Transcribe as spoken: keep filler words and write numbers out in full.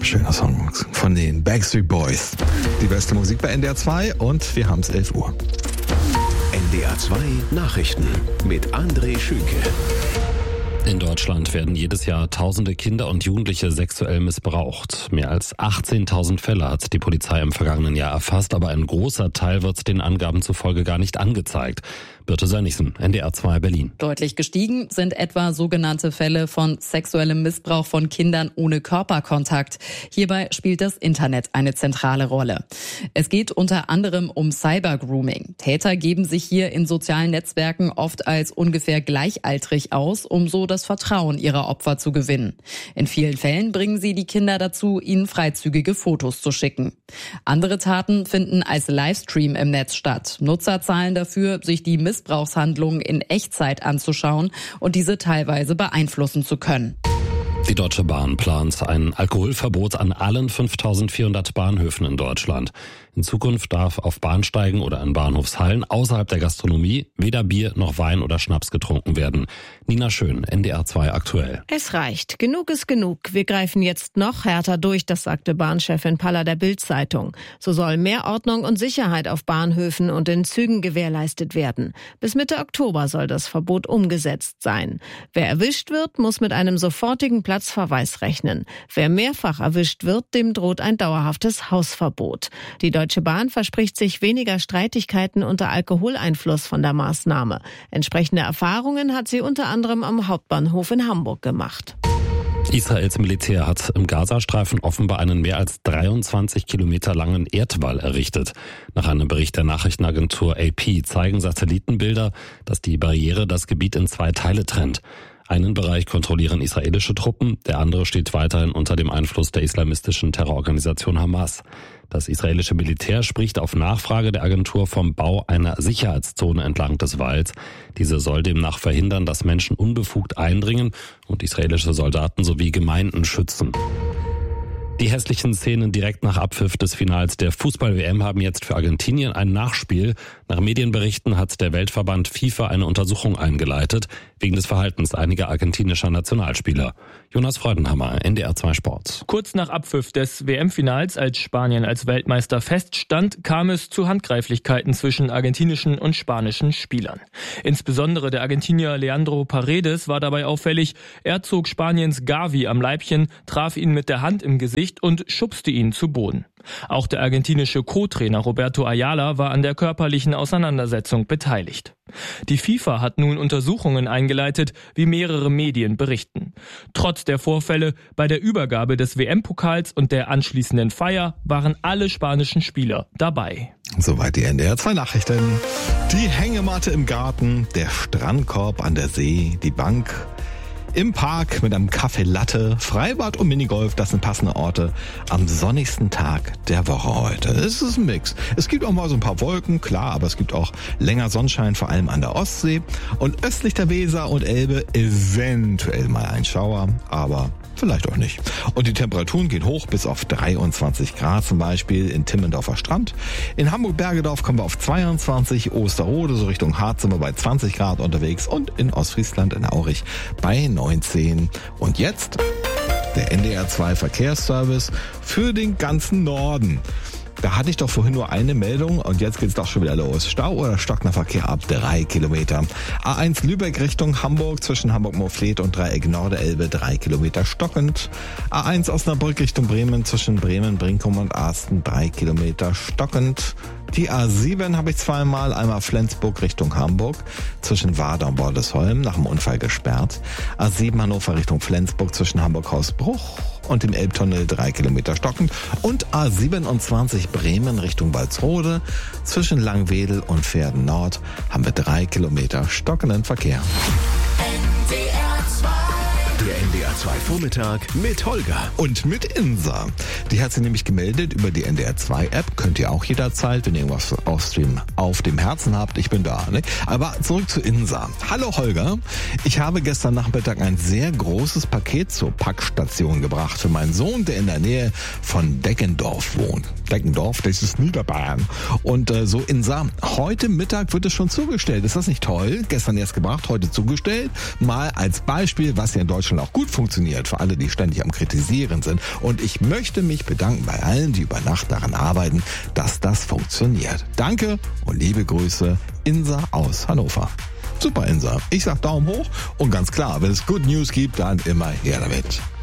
Schöner Song von den Backstreet Boys. Die beste Musik bei N D R zwei und wir haben es elf Uhr. N D R zwei Nachrichten mit André Schünke. In Deutschland werden jedes Jahr tausende Kinder und Jugendliche sexuell missbraucht. Mehr als achtzehntausend Fälle hat die Polizei im vergangenen Jahr erfasst, aber ein großer Teil wird den Angaben zufolge gar nicht angezeigt. Birte Sönnigsen, N D R zwei Berlin. Deutlich gestiegen sind etwa sogenannte Fälle von sexuellem Missbrauch von Kindern ohne Körperkontakt. Hierbei spielt das Internet eine zentrale Rolle. Es geht unter anderem um Cybergrooming. Täter geben sich hier in sozialen Netzwerken oft als ungefähr gleichaltrig aus, um so das Vertrauen ihrer Opfer zu gewinnen. In vielen Fällen bringen sie die Kinder dazu, ihnen freizügige Fotos zu schicken. Andere Taten finden als Livestream im Netz statt. Nutzer zahlen dafür, sich die Missbrauchshandlungen in Echtzeit anzuschauen und diese teilweise beeinflussen zu können. Die Deutsche Bahn plant ein Alkoholverbot an allen fünftausendvierhundert Bahnhöfen in Deutschland. In Zukunft darf auf Bahnsteigen oder in Bahnhofshallen außerhalb der Gastronomie weder Bier noch Wein oder Schnaps getrunken werden. Nina Schön, N D R zwei aktuell. Es reicht. Genug ist genug. Wir greifen jetzt noch härter durch, das sagte Bahnchefin Paller der Bild-Zeitung. So soll mehr Ordnung und Sicherheit auf Bahnhöfen und in Zügen gewährleistet werden. Bis Mitte Oktober soll das Verbot umgesetzt sein. Wer erwischt wird, muss mit einem sofortigen Platzverweis rechnen. Wer mehrfach erwischt wird, dem droht ein dauerhaftes Hausverbot. Die Deutsche Bahn verspricht sich weniger Streitigkeiten unter Alkoholeinfluss von der Maßnahme. Entsprechende Erfahrungen hat sie unter anderem am Hauptbahnhof in Hamburg gemacht. Israels Militär hat im Gazastreifen offenbar einen mehr als dreiundzwanzig Kilometer langen Erdwall errichtet. Nach einem Bericht der Nachrichtenagentur A P zeigen Satellitenbilder, dass die Barriere das Gebiet in zwei Teile trennt. Einen Bereich kontrollieren israelische Truppen, der andere steht weiterhin unter dem Einfluss der islamistischen Terrororganisation Hamas. Das israelische Militär spricht auf Nachfrage der Agentur vom Bau einer Sicherheitszone entlang des Walls. Diese soll demnach verhindern, dass Menschen unbefugt eindringen und israelische Soldaten sowie Gemeinden schützen. Die hässlichen Szenen direkt nach Abpfiff des Finals der Fußball-W M haben jetzt für Argentinien ein Nachspiel. Nach Medienberichten hat der Weltverband FIFA eine Untersuchung eingeleitet, wegen des Verhaltens einiger argentinischer Nationalspieler. Jonas Freudenhammer, N D R zwei Sport. Kurz nach Abpfiff des W M-Finals, als Spanien als Weltmeister feststand, kam es zu Handgreiflichkeiten zwischen argentinischen und spanischen Spielern. Insbesondere der Argentinier Leandro Paredes war dabei auffällig. Er zog Spaniens Gavi am Leibchen, traf ihn mit der Hand im Gesicht und schubste ihn zu Boden. Auch der argentinische Co-Trainer Roberto Ayala war an der körperlichen Auseinandersetzung beteiligt. Die FIFA hat nun Untersuchungen eingeleitet, wie mehrere Medien berichten. Trotz der Vorfälle bei der Übergabe des W M-Pokals und der anschließenden Feier waren alle spanischen Spieler dabei. Soweit die N D R zwei Nachrichten. Die Hängematte im Garten, der Strandkorb an der See, die Bank im Park mit einem Kaffee Latte, Freibad und Minigolf, das sind passende Orte am sonnigsten Tag der Woche heute. Es ist ein Mix. Es gibt auch mal so ein paar Wolken, klar, aber es gibt auch länger Sonnenschein, vor allem an der Ostsee. Und östlich der Weser und Elbe eventuell mal ein Schauer, aber vielleicht auch nicht. Und die Temperaturen gehen hoch bis auf dreiundzwanzig Grad, zum Beispiel in Timmendorfer Strand. In Hamburg-Bergedorf kommen wir auf zweiundzwanzig, Osterode, so Richtung Harz sind wir bei zwanzig Grad unterwegs und in Ostfriesland, in Aurich, bei neunzehn. Und jetzt der N D R zwei Verkehrsservice für den ganzen Norden. Da hatte ich doch vorhin nur eine Meldung und jetzt geht's doch schon wieder los. Stau oder stockender Verkehr ab drei Kilometer. A eins Lübeck Richtung Hamburg zwischen Hamburg-Moorfleet und Dreieck Norderelbe drei Kilometer stockend. A eins Osnabrück Richtung Bremen zwischen Bremen, Brinkum und Arsten drei Kilometer stockend. Die A sieben habe ich zweimal, einmal Flensburg Richtung Hamburg, zwischen Warder und Bordesholm, nach dem Unfall gesperrt. A sieben Hannover Richtung Flensburg, zwischen Hamburg-Hausbruch und dem Elbtunnel drei Kilometer stockend. Und A siebenundzwanzig Bremen Richtung Walsrode, zwischen Langwedel und Pferden Nord haben wir drei Kilometer stockenden Verkehr. Der N D R zwei Vormittag mit Holger. Und mit Insa. Die hat sich nämlich gemeldet über die N D R zwei App. Könnt ihr auch jederzeit, wenn ihr irgendwas aufstreamen, auf dem Herzen habt. Ich bin da. Ne? Aber zurück zu Insa. Hallo Holger. Ich habe gestern Nachmittag ein sehr großes Paket zur Packstation gebracht für meinen Sohn, der in der Nähe von Deggendorf wohnt. Deggendorf, das ist Niederbayern. Und äh, so Insa, heute Mittag wird es schon zugestellt. Ist das nicht toll? Gestern erst gebracht, heute zugestellt. Mal als Beispiel, was ihr in Deutschland auch gut gut funktioniert für alle, die ständig am Kritisieren sind. Und ich möchte mich bedanken bei allen, die über Nacht daran arbeiten, dass das funktioniert. Danke und liebe Grüße, Insa aus Hannover. Super, Insa. Ich sag Daumen hoch und ganz klar, wenn es Good News gibt, dann immer her damit.